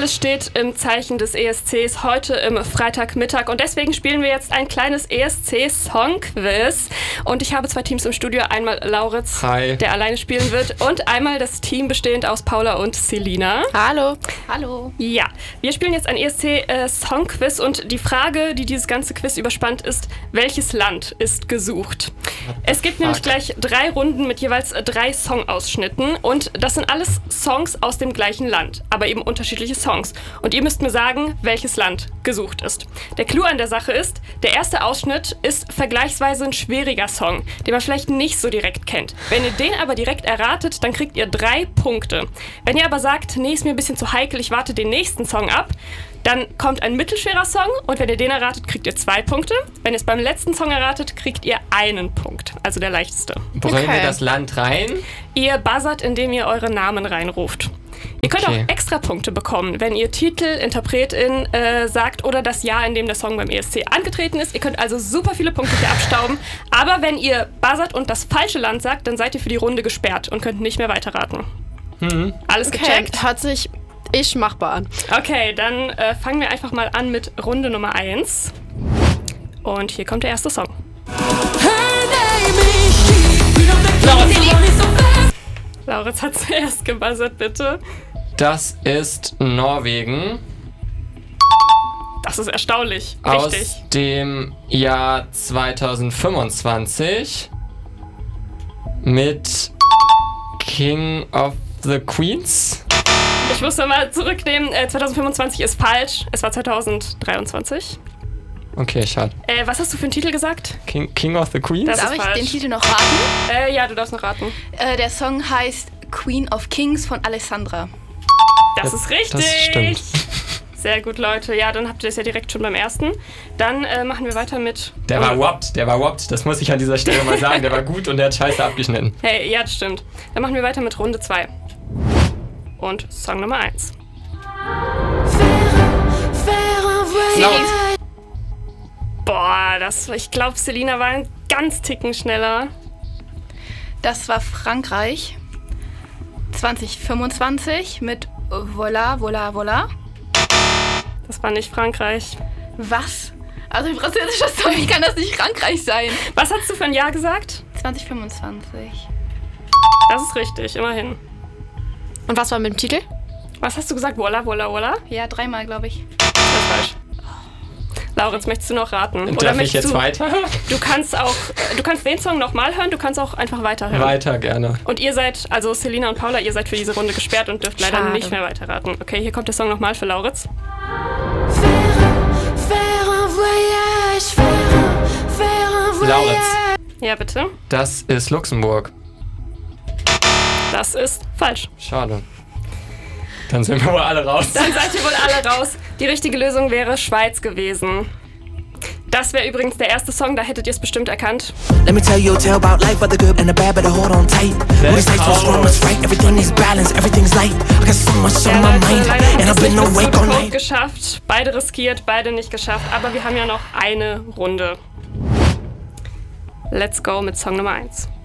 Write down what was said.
Alles steht im Zeichen des ESCs heute im Freitagmittag und deswegen spielen wir jetzt ein kleines ESC-Song-Quiz. Und ich habe 2 Teams im Studio. Einmal Lauritz, Hi. der alleine spielen wird, und einmal das Team bestehend aus Paula und Selina. Hallo. Hallo. Ja, wir spielen jetzt ein ESC-Song-Quiz und die Frage, die dieses ganze Quiz überspannt, ist, welches Land ist gesucht? Es gibt nämlich gleich 3 Runden mit jeweils 3 Songausschnitten und das sind alles Songs aus dem gleichen Land, aber eben unterschiedliche Songs. Und ihr müsst mir sagen, welches Land gesucht ist. Der Clou an der Sache ist, der erste Ausschnitt ist vergleichsweise ein schwieriger Song, den man vielleicht nicht so direkt kennt. Wenn ihr den aber direkt erratet, dann kriegt ihr 3 Punkte. Wenn ihr aber sagt, nee, ist mir ein bisschen zu heikel, ich warte den nächsten Song ab, dann kommt ein mittelschwerer Song und wenn ihr den erratet, kriegt ihr 2 Punkte. Wenn ihr es beim letzten Song erratet, kriegt ihr 1 Punkt, also der leichteste. Bringen wir das Land rein? Ihr buzzert, indem ihr eure Namen reinruft. Ihr könnt auch extra Punkte bekommen, wenn ihr Titel, Interpretin sagt oder das Jahr, in dem der Song beim ESC angetreten ist. Ihr könnt also super viele Punkte hier abstauben. Aber wenn ihr buzzert und das falsche Land sagt, dann seid ihr für die Runde gesperrt und könnt nicht mehr weiterraten. Alles gecheckt? Hört sich machbar an. Okay, dann fangen wir einfach mal an mit Runde Nummer 1. Und hier kommt der erste Song. Lauritz hat zuerst gebuzzert, bitte. Das ist Norwegen. Das ist erstaunlich. Aus Richtig. dem Jahr 2025 mit King of the Queens. Ich muss nochmal zurücknehmen. 2025 ist falsch. Es war 2023. Okay, schade. Was hast du für einen Titel gesagt? King of the Queens? Das Darf ist ich falsch. den Titel noch raten? Ja, du darfst noch raten. Der Song heißt Queen of Kings von Alessandra. Das ist richtig. Das stimmt. Sehr gut, Leute. Ja, dann habt ihr das ja direkt schon beim ersten. Dann machen wir weiter mit... Der war woppt. Das muss ich an dieser Stelle mal sagen. Der war gut und der hat scheiße abgeschnitten. Hey, ja, das stimmt. Dann machen wir weiter mit Runde 2. Und Song Nummer 1. Boah, ich glaube, Selina war ein ganz Ticken schneller. Das war Frankreich 2025 mit Voila, Voila, Voila. Das war nicht Frankreich. Was? Also ein französischer Song, wie kann das nicht Frankreich sein? Was hast du für ein Jahr gesagt? 2025. Das ist richtig, immerhin. Und was war mit dem Titel? Was hast du gesagt? Voila, voila, voila? Ja, 3-mal, glaube ich. Das ist falsch. Lauritz, möchtest du noch raten? Darf ich jetzt weiter? Du kannst den Song nochmal hören, du kannst auch einfach weiterhören. Weiter, gerne. Und ihr seid, also Selina und Paula, ihr seid für diese Runde gesperrt und dürft leider Schade. nicht mehr weiterraten. Okay, hier kommt der Song nochmal für Lauritz. Lauritz, Ja, bitte. das ist Luxemburg. Das ist falsch. Schade. Dann sind wir wohl alle raus. Dann seid ihr wohl alle raus. Die richtige Lösung wäre Schweiz gewesen. Das wäre übrigens der erste Song, da hättet ihr es bestimmt erkannt. Let me tell you a tale about life, but the good and the bad, better hold on tight. What is life so strong, it's right, everything is balance, everything's light. I got so much Ja, on my Leute, mind, leider habt and ihr I've es been nicht bis awake zum all Punkt night. geschafft. Beide riskiert, beide nicht geschafft. Aber wir haben ja noch eine Runde. Let's go mit Song Nummer 1.